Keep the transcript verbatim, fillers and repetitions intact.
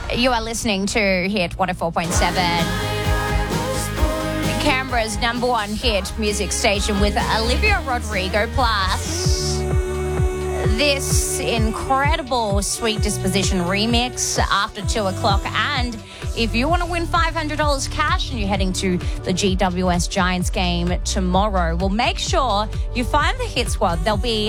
You are listening to Hit one oh four point seven. Canberra's number one hit music station with Olivia Rodrigo Plus. This incredible Sweet Disposition remix after two o'clock. And if you want to win five hundred dollars cash and you're heading to the G W S Giants game tomorrow, well, make sure you find the Hit Squad. There'll be